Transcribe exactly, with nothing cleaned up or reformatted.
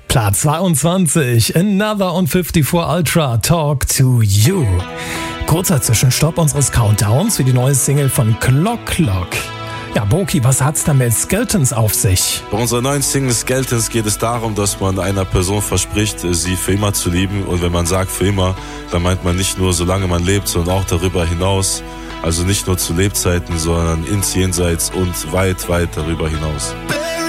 Platz zweiundzwanzig, Another on fünfundfünfzig Ultra, Talk to You. Kurzer Zwischenstopp unseres Countdowns für die neue Single von Clock Clock. Ja, Boki, was hat's da mit Skeletons auf sich? Bei unserer neuen Single Skeletons geht es darum, dass man einer Person verspricht, sie für immer zu lieben. Und wenn man sagt für immer, dann meint man nicht nur, solange man lebt, sondern auch darüber hinaus. Also nicht nur zu Lebzeiten, sondern ins Jenseits und weit, weit darüber hinaus.